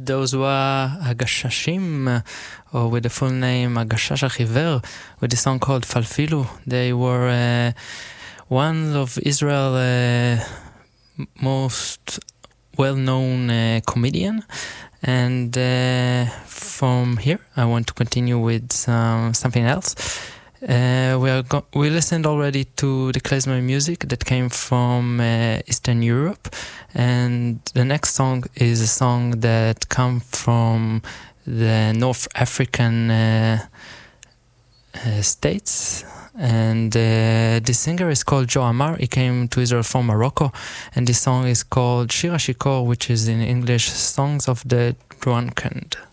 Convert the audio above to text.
Those were Agashashim, or with the full name Agashash Achiver, with a song called Falfilu. They were one of Israel's most well-known comedian. And from here, I want to continue with something else. We listened already to the klezmer music that came from Eastern Europe, and the next song is a song that comes from the North African states, and the singer is called Joe Amar. He came to Israel from Morocco, and this song is called Shir HaShikor, which is in English Songs of the Drunken.